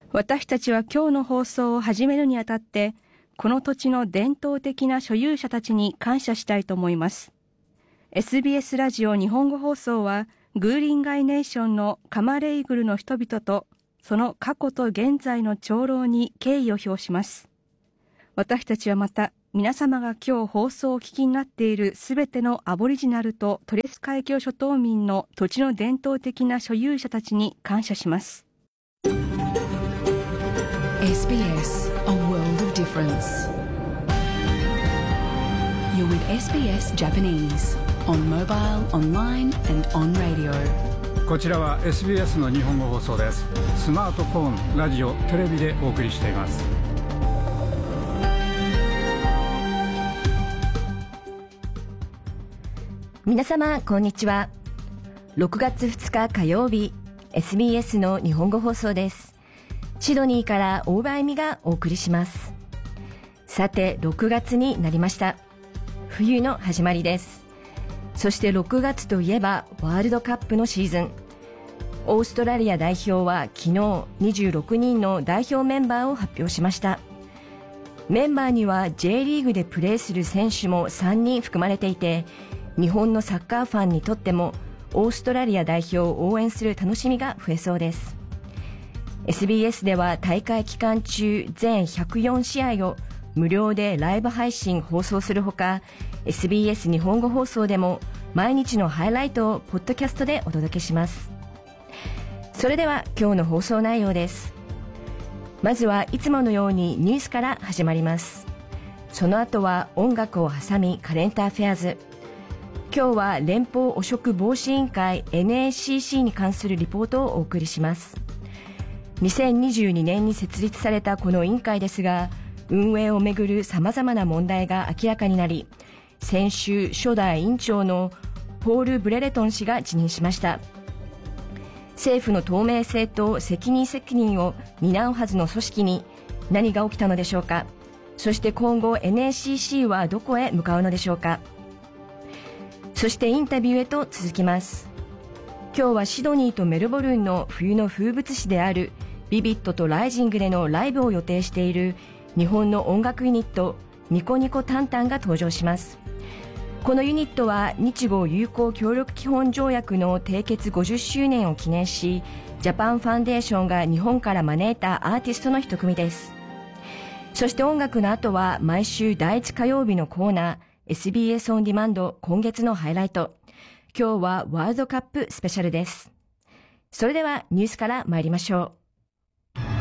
私たちは今日の放送を始めるにあたって、この土地の伝統的な所有者たちに感謝したいと思います。SBS ラジオ日本語放送は、グーリンガイネーションのカマレイグルの人々と、その過去と現在の長老に敬意を表します。私たちはまた、皆様が今日放送をお聞きになっているすべてのアボリジナルとトレス海峡諸島民の土地の伝統的な所有者たちに感謝します。 SBS, a world of difference. You're with SBS Japanese on mobile, online and on radio. こちらは SBS の日本語放送です。スマートフォン、ラジオ、テレビでお送りしています。 皆様こんにちは。6月2日火曜日、 SBS の日本語放送です。シドニーから大場恵美がお送りします。さて、6月になりました。冬の始まりです。そして6月といえばワールドカップのシーズン。オーストラリア代表は昨日26人の代表メンバーを発表しました。メンバーには J リーグでプレーする選手も3人含まれていて、日本のサッカーファンにとってもオーストラリア代表を応援する楽しみが増えそうです。SBS では大会期間中全104試合を無料でライブ配信放送するほか、 SBS 日本語放送でも毎日のハイライトをポッドキャストでお届けします。それでは今日の放送内容です。まずはいつものようにニュースから始まります。その後は音楽を挟みカレンターフェアズ。今日は連邦汚職防止委員会 NACC に関するリポートをお送りします。2022年に設立されたこの委員会ですが、運営をめぐる様々な問題が明らかになり、先週初代委員長のポール・ブレレトン氏が辞任しました。政府の透明性と責任を担うはずの組織に何が起きたのでしょうか。そして今後 NACC はどこへ向かうのでしょうか。そしてインタビューへと続きます。今日はシドニーとメルボルンの冬の風物詩であるビビットとライジングでのライブを予定している日本の音楽ユニットニコニコタンタンが登場します。このユニットは日豪友好協力基本条約の締結50周年を記念し、ジャパンファンデーションが日本から招いたアーティストの一組です。そして音楽の後は毎週第1火曜日のコーナー SBS オンディマンド今月のハイライト。今日はワールドカップスペシャルです。それではニュースから参りましょう。